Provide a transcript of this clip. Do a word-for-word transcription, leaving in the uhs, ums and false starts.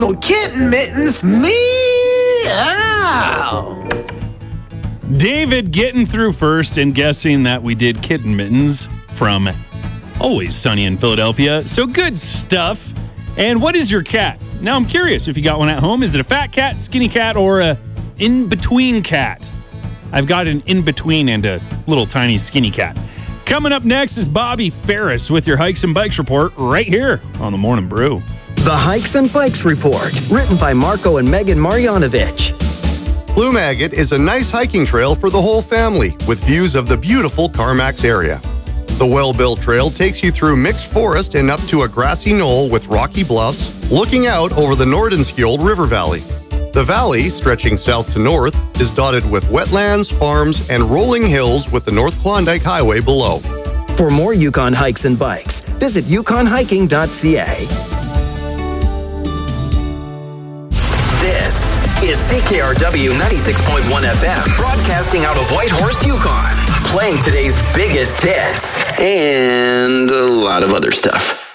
Oh, kitten mittens, meow. David getting through first and guessing that we did kitten mittens from Always Sunny in Philadelphia. So good stuff. And what is your cat? Now I'm curious if you got one at home. Is it a fat cat, skinny cat, or a in-between cat? I've got an in-between and a little tiny skinny cat. Coming up next is Bobby Ferris with your Hikes and Bikes report right here on the Morning Brew. The Hikes and Bikes report, written by Marco and Megan Marjanovic. Blue Maggot is a nice hiking trail for the whole family with views of the beautiful Carmacks area. The well-built trail takes you through mixed forest and up to a grassy knoll with rocky bluffs, looking out over the Nordenskjold River Valley. The valley, stretching south to north, is dotted with wetlands, farms, and rolling hills with the North Klondike Highway below. For more Yukon Hikes and Bikes, visit yukon hiking dot c a. This is C K R W ninety-six point one F M, broadcasting out of Whitehorse, Yukon, playing today's biggest hits and a lot of other stuff.